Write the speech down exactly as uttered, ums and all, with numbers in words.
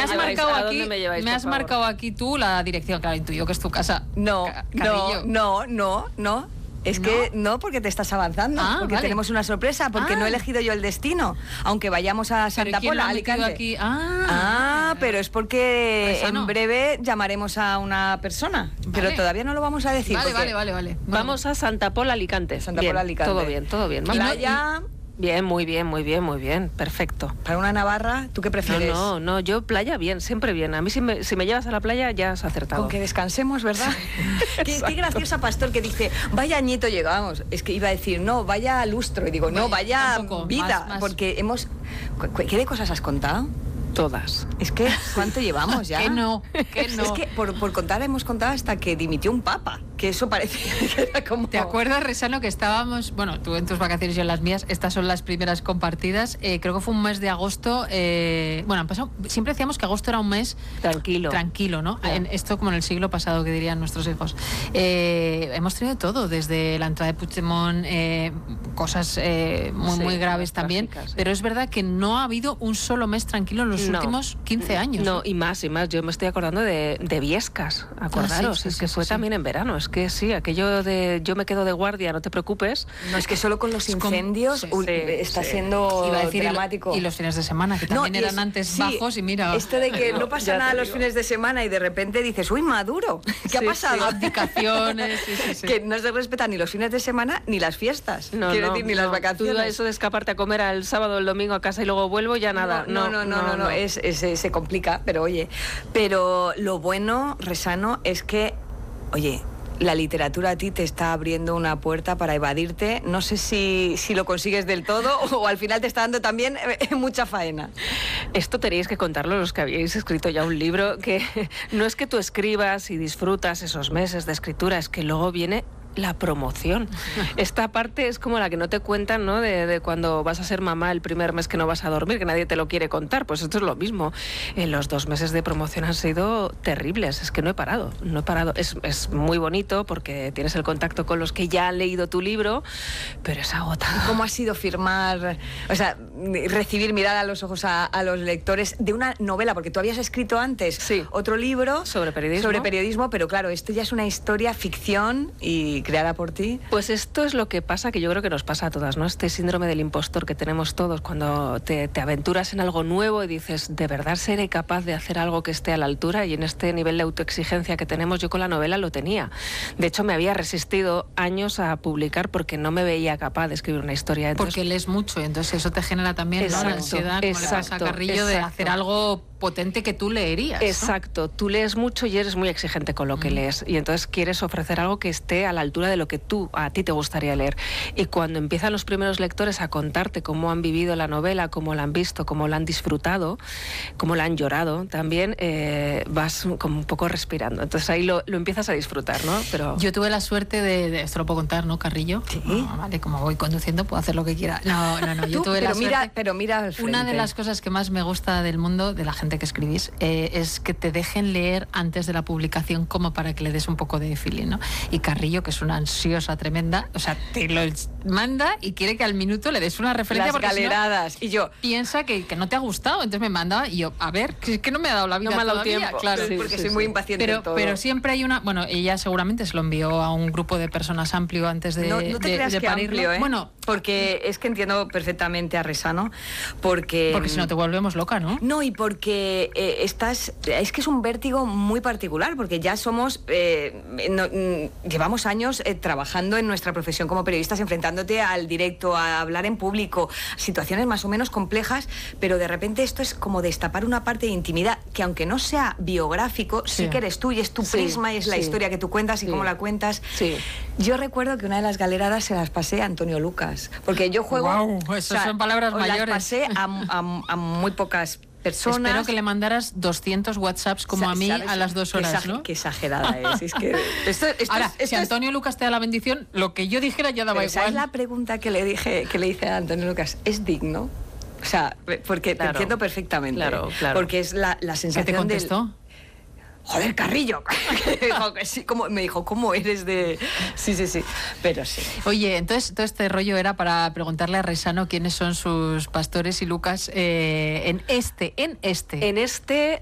has lleváis, marcado ¿a aquí, dónde me lleváis, me por has favor? marcado aquí tú la dirección, claro, intuyo que es tu casa. No, Ca- no, Carrillo. no, no, no. Es ¿No? que no, porque te estás avanzando, Ah, porque vale. tenemos una sorpresa, porque Ah. no he elegido yo el destino, aunque vayamos a ¿Pero Santa quién lo Pola, ha metido Alicante. aquí? Ah, Ah, pero es porque Resano. en breve llamaremos a una persona, pero Vale. todavía no lo vamos a decir. Vale, porque vale, vale, vale. Bueno, Vamos a Santa Pola, Alicante. Santa Bien, Pola, Alicante. Todo bien, todo bien. Y Vamos. playa, Bien, muy bien, muy bien, muy bien. Perfecto. para una Navarra, ¿tú qué No, prefieres? no, no, yo playa bien, siempre bien. A mí si me, si me llevas a la playa ya has acertado. Con que descansemos, ¿verdad? qué, qué graciosa Pastor que dice, vaya añito llegamos. Es que iba a decir, no, vaya lustro. Y digo, no, Vaya, vaya tampoco, vida. más, más. Porque hemos... cu- cu- ¿Qué de cosas has contado? Todas. Es que, ¿cuánto llevamos ya? Que no, que no. Es que por, por contar hemos contado hasta que dimitió un papa. Que eso parece que era como... ¿Te acuerdas, Resano, que estábamos, bueno, tú en tus vacaciones y yo en las mías, estas son las primeras compartidas, eh, creo que fue un mes de agosto, eh, bueno, han pasado, siempre decíamos que agosto era un mes Tranquilo. tranquilo, ¿no? Ya. En esto como en el siglo pasado, que dirían nuestros hijos. Eh, hemos tenido todo, desde la entrada de Puigdemont, eh, cosas eh, muy, Sí, muy graves más también, trágicas, sí. pero es verdad que no ha habido un solo mes tranquilo en los No. últimos quince años. No, y más, y más. Yo me estoy acordando de, de Viescas, acordaros. Ah, sí, sí, es sí, que sí, fue sí. también en verano. Es que sí, aquello de yo me quedo de guardia, no te preocupes. No, es que solo con los Es como- incendios sí, uy, sí, está sí. siendo Iba a decir, y lo- dramático. y los fines de semana, que No, también y eran es- antes sí, bajos y mira... Esto de que no pasa Ya nada te los digo. fines de semana y de repente dices, uy, Maduro, ¿qué ha Sí, pasado? sí. Abdicaciones, sí, sí, sí. Que no se respetan ni los fines de semana ni las fiestas. No, Quiero no, decir, ni no. las Tú vacaciones. eso de escaparte a comer al sábado o el domingo a casa y luego vuelvo, ya nada. No, no, no, no, no, Es, es- es- se complica, pero oye. Pero lo bueno, Resano, es que, oye, la literatura a ti te está abriendo una puerta para evadirte. No sé si, si lo consigues del todo o al final te está dando también eh, mucha faena. Esto tenéis que contarlo los que habéis escrito ya un libro, que no es que tú escribas y disfrutas esos meses de escritura, es que luego viene la promoción. Esta parte es como la que no te cuentan, ¿no? De, de cuando vas a ser mamá el primer mes que no vas a dormir, que nadie te lo quiere contar. Pues esto es lo mismo. Eh, los dos meses de promoción han sido terribles. Es que no he parado, no he parado. Es, es muy bonito porque tienes el contacto con los que ya han leído tu libro, pero es agotador. ¿Cómo ha sido firmar, o sea, recibir mirada a los ojos a, a los lectores de una novela? Porque tú habías escrito antes Sí. otro libro Sobre periodismo. sobre periodismo, pero claro, esto ya es una historia ficción y creada por ti. Pues esto es lo que pasa, que yo creo que nos pasa a todas, ¿no? Este síndrome del impostor que tenemos todos cuando te, te aventuras en algo nuevo y dices, ¿de verdad seré capaz de hacer algo que esté a la altura? Y en este nivel de autoexigencia que tenemos, yo con la novela lo tenía. De hecho, me había resistido años a publicar porque no me veía capaz de escribir una historia. Entonces, Porque lees mucho y entonces eso te genera también, ¿no?, la Exacto, ansiedad, como le pasa a exacto, Carrillo, de exacto. hacer algo potente que tú leerías, ¿no? Exacto, tú lees mucho y eres muy exigente con lo que Mm. lees y entonces quieres ofrecer algo que esté a la altura de lo que tú, a ti te gustaría leer. Y cuando empiezan los primeros lectores a contarte cómo han vivido la novela, cómo la han visto, cómo la han disfrutado, cómo la han llorado, también eh, vas como un poco respirando. Entonces ahí lo, lo empiezas a disfrutar, ¿no? Pero Yo tuve la suerte de, de- esto lo puedo contar, ¿no, Carrillo? Sí. No, vale, como voy conduciendo puedo hacer lo que quiera. No, no, no, yo Tú, tuve la pero mira, suerte. pero mira al frente. Una de las cosas que más me gusta del mundo, de la gente que escribís, eh, es que te dejen leer antes de la publicación como para que le des un poco de feeling, ¿no? Y Carrillo, que es una ansiosa tremenda, o sea, te lo manda y quiere que al minuto le des una referencia Las porque si no, galeradas. Y yo, piensa que, que no te ha gustado, entonces me manda y yo, a ver, que, que no me ha dado la vida No me ha dado todavía, tiempo. claro. Sí, porque sí, soy sí. muy impaciente Pero, en todo. pero siempre hay una... Bueno, ella seguramente se lo envió a un grupo de personas amplio antes de, no, no te de- creas de que parirlo. amplio, ¿eh? Bueno, porque es que entiendo perfectamente a Resano, porque... porque si no te volvemos loca, ¿no? No, y porque eh, estás... Es que es un vértigo muy particular, porque ya somos... eh, no- mm, llevamos años eh, trabajando en nuestra profesión como periodistas, enfrentándote al directo, a hablar en público, situaciones más o menos complejas, pero de repente esto es como destapar una parte de intimidad que, aunque no sea biográfico, sí, Sí. que eres tú y es tu Sí, prisma y es la sí. historia que tú cuentas y Sí. cómo la cuentas. Sí. Yo recuerdo que una de las galeradas se las pasé a Antonio Lucas, porque yo juego... Guau, eso son palabras os mayores. Las pasé a, a- a muy pocas personas. Espero que le mandaras doscientos WhatsApps como Sa- a mí ¿sabes? a las dos Qué horas, exag- ¿no? Qué exagerada es. Es que esto, esto Ahora, es, esto si es- Antonio Lucas te da la bendición, lo que yo dijera ya daba pero ¿sabes igual. la pregunta que le dije, que le hice a Antonio Lucas? ¿Es digno? O sea, porque Claro. te entiendo perfectamente. Claro, claro. Porque es la, la ¿Qué sensación te contestó? del... Joder, Carrillo. Que dijo que sí, como, me dijo, ¿cómo eres de...? Sí, sí, sí. Pero sí. Oye, entonces todo este rollo era para preguntarle a Resano quiénes son sus pastores y Lucas eh, en este, en este. En este